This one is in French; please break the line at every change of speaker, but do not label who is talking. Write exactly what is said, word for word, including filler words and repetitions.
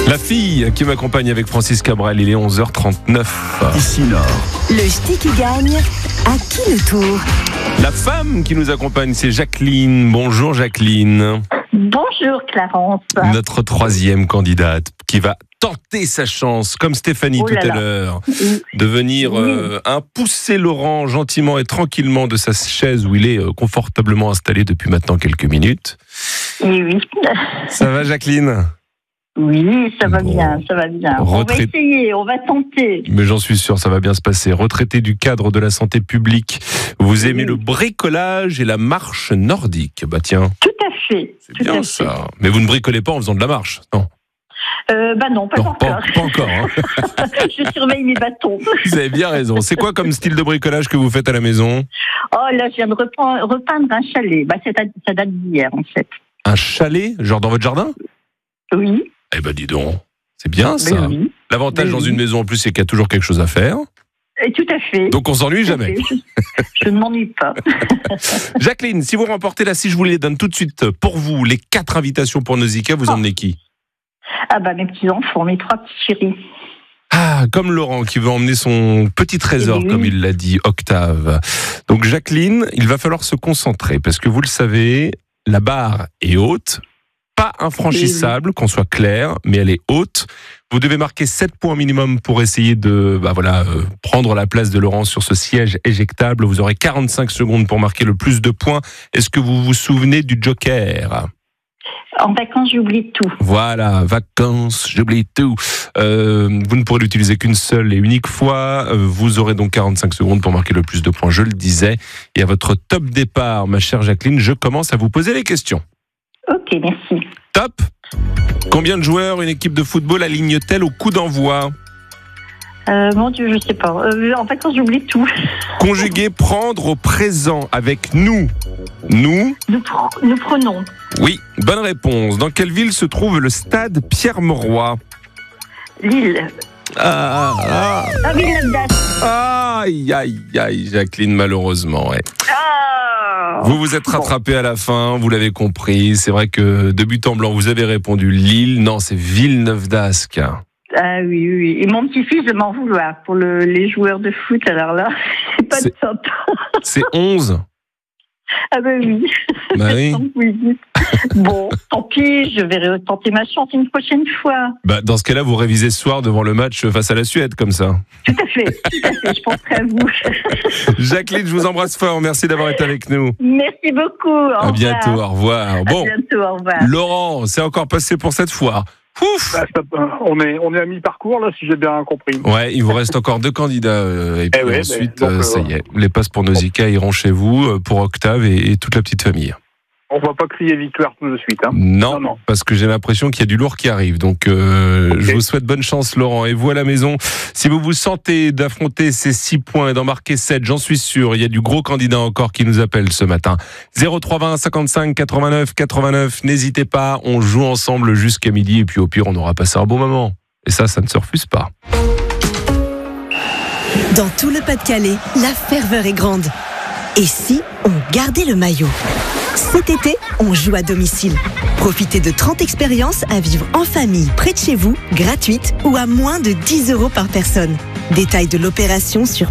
La fille qui m'accompagne avec Francis Cabrel, il est onze heures trente-neuf.
Ici Nord.
Le ch'ti qui gagne, à qui le tour?
La femme qui nous accompagne, c'est Jacqueline. Bonjour Jacqueline.
Bonjour Clarence.
Notre troisième candidate qui va tenter sa chance, comme Stéphanie
Oh là
tout à
là.
l'heure,
Oui.
de venir euh, hein, pousser Laurent gentiment et tranquillement de sa chaise où il est euh, confortablement installé depuis maintenant quelques minutes.
Et oui.
Ça va Jacqueline ?
Oui, ça va
Bon.
bien, ça va bien.
Retrait-
On va essayer, on va tenter.
Mais j'en suis sûr, ça va bien se passer. Retraité du cadre de la santé publique, vous aimez
Oui.
le bricolage et la marche nordique. Bah tiens,
Tout à fait.
c'est
tout à
bien
fait.
ça. Mais vous ne bricolez pas en faisant de la marche, non ?
Euh, bah non, pas
Non,
encore.
pas, pas encore. Hein.
Je surveille mes bâtons.
Vous avez bien raison. C'est quoi comme style de bricolage que vous faites à la maison ?
Oh là, je viens de reprendre- repeindre un chalet. Bah, c'est à- ça date d'hier en fait.
Un chalet, genre dans votre jardin ?
Oui.
Eh ben dis donc, c'est bien ça.
Mais oui.
L'avantage
Mais
dans
oui.
une maison en plus, c'est qu'il y a toujours quelque chose à faire.
Et tout à fait.
Donc on s'ennuie
Tout à
jamais.
fait. Je, je ne m'ennuie pas.
Jacqueline, si vous remportez la, si je vous les donne tout de suite pour vous, les quatre invitations pour Nausicaa, vous
Oh.
emmenez qui ?
Ah bah mes petits enfants, mes trois petits chéris.
Ah, comme Laurent qui veut emmener son petit trésor,
Eh oui.
comme il l'a dit, Octave. Donc Jacqueline, il va falloir se concentrer parce que vous le savez, la barre est haute, pas infranchissable, qu'on soit clair, mais elle est haute. Vous devez marquer sept points minimum pour essayer de bah voilà, euh, prendre la place de Laurent sur ce siège éjectable. Vous aurez quarante-cinq secondes pour marquer le plus de points. Est-ce que vous vous souvenez du joker ?
En vacances, j'oublie tout.
Voilà, vacances, j'oublie tout. Euh, vous ne pourrez l'utiliser qu'une seule et unique fois. Euh, vous aurez donc quarante-cinq secondes pour marquer le plus de points, je le disais. Et à votre top départ, ma chère Jacqueline, je commence à vous poser les questions.
Ok, merci.
Top ! Combien de joueurs une équipe de football aligne-t-elle au coup d'envoi ?
Euh, mon Dieu, je sais pas. Euh, en vacances, j'oublie tout.
Conjuguer prendre au présent avec nous. Nous ?
Nous, pr- nous prenons.
Oui, bonne réponse. Dans quelle ville se trouve le stade Pierre-Mauroy ?
Lille.
Ah, ah,
Ah, Villeneuve d'Ascq.
ah, aïe, aïe, aïe, Jacqueline, malheureusement, ouais.
Ah.
Vous vous êtes rattrapé à la fin, vous l'avez compris. C'est vrai que de but en blanc, vous avez répondu Lille. Non, c'est Villeneuve d'Ascq.
Ah oui, oui, oui. Et mon petit-fils de m'en vouloir pour le, les joueurs de foot. Alors là, c'est pas
C'est-
top.
C'est onze.
Ah ben oui.
Bah oui.
Tant que vous le dites. Bon, tant pis, je vais tenter ma chance une prochaine fois.
Bah, dans ce cas-là, vous révisez ce soir devant le match face à la Suède, comme ça.
Tout à fait, tout à fait. Je penserai à vous.
Jacqueline, je vous embrasse fort. Merci d'avoir été avec nous.
Merci beaucoup. Au
À
revoir.
bientôt. Au revoir.
À
Bon,
bientôt, au revoir.
Laurent, c'est encore passé pour cette fois. Ouf.
Bah, ça- on est, on est à mi-parcours, là, si j'ai bien compris.
Ouais, il vous reste encore deux candidats. euh, et puis
Eh ouais,
ensuite,
mais donc,
euh, ça
euh,
y est. Les passes pour Nausicaa iront chez vous, euh, pour Octave et, et toute la petite famille.
On va pas crier victoire tout de suite. Hein.
Non,
Non, non.
parce que j'ai l'impression qu'il y a du lourd qui arrive. Donc, euh,
Ok.
je vous souhaite bonne chance, Laurent. Et vous à la maison, si vous vous sentez d'affronter ces six points et d'en marquer sept, j'en suis sûr, il y a du gros candidat encore qui nous appelle ce matin. zéro trois vingt cinquante-cinq quatre-vingt-neuf quatre-vingt-neuf. N'hésitez pas, on joue ensemble jusqu'à midi. Et puis au pire, on aura passé un bon moment. Et ça, ça ne se refuse pas.
Dans tout le Pas-de-Calais, la ferveur est grande. Et si on gardait le maillot ? Cet été, on joue à domicile. Profitez de trente expériences à vivre en famille près de chez vous, gratuites ou à moins de dix euros par personne. Détails de l'opération sur